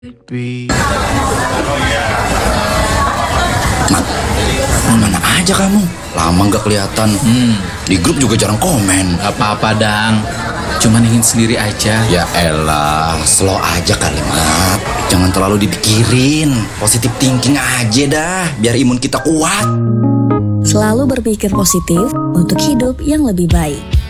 Mat, mana aja kamu? Lama gak kelihatan. Di grup juga jarang komen. Gak apa-apa, Dang. Cuman ingin sendiri aja. Ya elah, slow aja kali, Mat. Jangan terlalu dipikirin. Positive thinking aja dah, biar imun kita kuat. Selalu berpikir positif untuk hidup yang lebih baik.